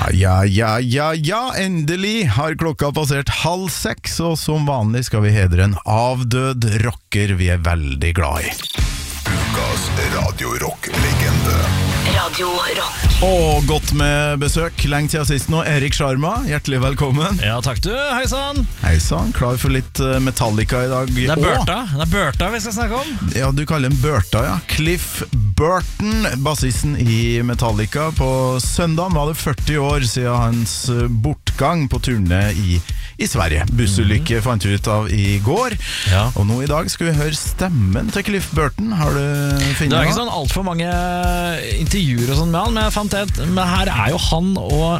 Ja, endelig har klokka passert 5:30, og som vanlig skal vi hedre en avdød rocker vi er veldig glad i. Ukas Radio Rock-legende. Radio Rock. Godt med besøk, lenge siden sist nå. Erik Sharma, hjertelig velkommen. Ja, takk du, hei sann. Hei sann, klar for litt Metallica i dag. Det er Burta vi skal snakke om. Ja, du kaller den Burta, ja. Cliff Burton, bassisten i Metallica. På søndagen var det 40 år siden hans bortgang på turné i Sverige. Bussulykke fant vi ut av i går. Ja. Og nå i dag skal vi høre stemmen til Cliff Burton. Har du funnet Det er ikke sånn alt for mange intervjuer og sånn med han, men jeg fant men her er jo han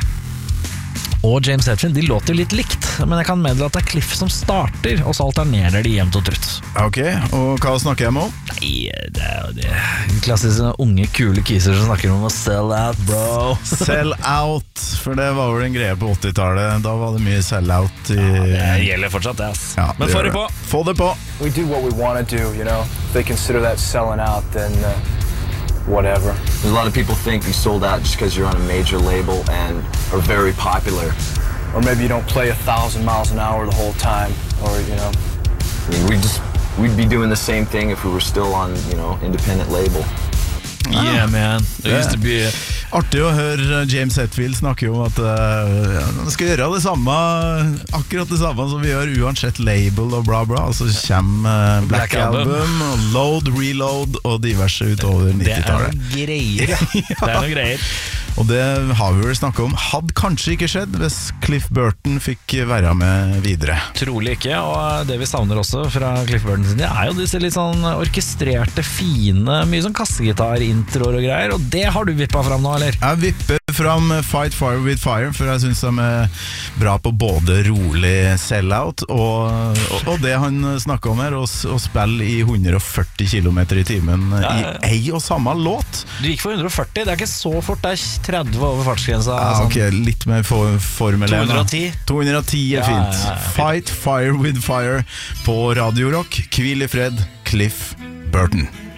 og James Hetfield, de låter jo litt likt, men jeg kan meddele at det er Cliff som starter, og så alternerer de jevnt og trutt. Ok, og hva snakker jeg om? Nei, det er jo det klassiske unge, kule kiser som snakker om å sell out, bro. Sell out, for det var vel en greie på 80-tallet. Da var det mye sell out i... Det gjelder fortsatt, det, ass. Ja, Men få det på. Få det på. We do what we want to do, you know. If they consider that selling out, then whatever. There's a lot of people think you sold out just because you're on a major label and are very popular. Or maybe you don't play 1,000 miles an hour the whole time, or, you know. I mean, we'd be doing the same thing if we were still on, you know, independent label. Yeah, man. It used to be... Artig å høre James Hetfield snakke om at han skal gjøre det samme, akkurat det samme som vi gjør uansett label og bla bla. Og så kommer Black Album og Load, Reload og diverse utover 90-tallet. Det er noe greier. Det er noe greier. Og det har vi vel snakket om hadde kanskje ikke skjedd hvis Cliff Burton fikk være med videre. Trolig ikke, og det vi savner også fra Cliff Burton sin, det er jo disse litt sånn orkestrerte, fine, mye sånn kassegitar-introer og greier, og det har du vippet fram nå, eller? Jeg vipper fram Fight Fire with Fire, for jeg synes de er bra på både rolig sell-out og det han snakker om her, å spille i 140 km i timen i ei og samme låt. Du gikk for 140, det er ikke så fort, det er 30 over fartsgrensa. Ja, ok, litt mer formel 210. 210 er fint. Fight Fire with Fire på Radio Rock. Hvil i fred, Cliff Burton.